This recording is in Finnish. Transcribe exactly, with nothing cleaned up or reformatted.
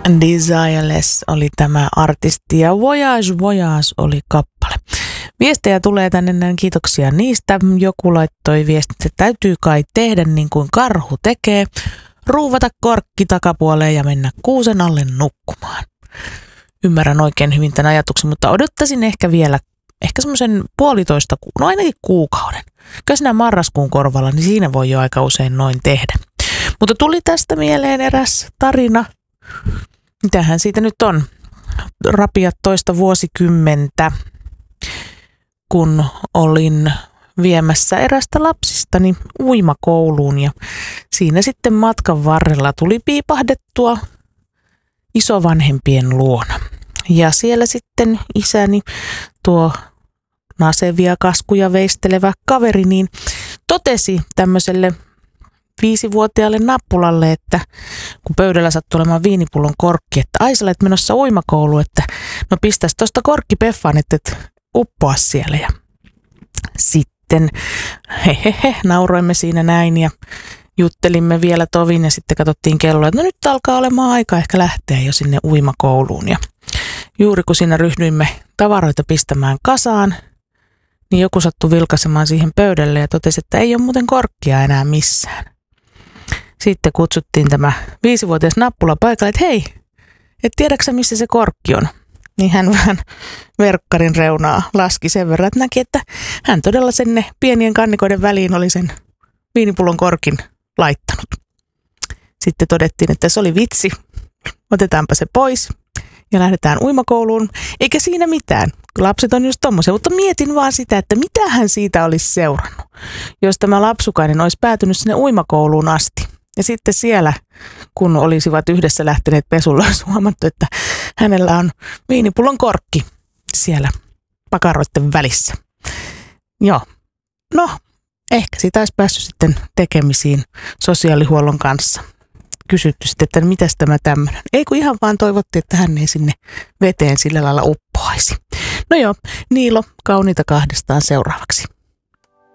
Desireless oli tämä artisti ja Voyage Voyage oli kappale. Viestejä tulee tänne näin, kiitoksia niistä. Joku laittoi viestit, että täytyy kai tehdä niin kuin karhu tekee, ruuvata korkki takapuoleen ja mennä kuusen alle nukkumaan. Ymmärrän oikein hyvin tämän ajatuksen, mutta odottaisin ehkä vielä, ehkä semmoisen puolitoista, no ainakin kuukauden. Kyllä siinä marraskuun korvalla, niin siinä voi jo aika usein noin tehdä. Mutta tuli tästä mieleen eräs tarina. Mitähän siitä nyt on? Rapiat toista vuosikymmentä, kun olin viemässä erästä lapsistani uimakouluun ja siinä sitten matkan varrella tuli piipahdettua isovanhempien luona. Ja siellä sitten isäni, tuo nasevia kaskuja veistelevä kaveri, niin totesi tämmöiselle viisivuotiaalle nappulalle, että kun pöydällä sattui olemaan viinipullon korkki, että ai sä olet menossa uimakouluun, että no pistäisi tuosta korkki peffaan, että et uppoa siellä. Ja sitten hehehe, nauroimme siinä näin ja juttelimme vielä tovin ja sitten katsottiin kelloa, että no nyt alkaa olemaan aika ehkä lähteä jo sinne uimakouluun. Ja juuri kun siinä ryhdyimme tavaroita pistämään kasaan, niin joku sattui vilkaisemaan siihen pöydälle ja totesi, että ei ole muuten korkkia enää missään. Sitten kutsuttiin tämä viisivuotias nappula paikalle, että hei, et tiedäksä missä se korkki on? Niin hän vähän verkkarin reunaa laski sen verran, että näki, että hän todella sinne pienien kannikoiden väliin oli sen viinipullon korkin laittanut. Sitten todettiin, että se oli vitsi, otetaanpa se pois ja lähdetään uimakouluun. Eikä siinä mitään, lapset on just tommosia, mutta mietin vaan sitä, että mitähän siitä olisi seurannut, jos tämä lapsukainen olisi päätynyt sinne uimakouluun asti. Ja sitten siellä, kun olisivat yhdessä lähteneet pesulla, olisi huomattu, että hänellä on viinipullon korkki siellä pakaroiden välissä. Joo, no ehkä siitä olisi päässyt sitten tekemisiin sosiaalihuollon kanssa. Kysytty sitten, että mitäs tämä tämmöinen. Ei kun ihan vaan toivottiin, että hän ei sinne veteen sillä lailla uppoaisi. No joo, Niilo, kauniita kahdestaan seuraavaksi.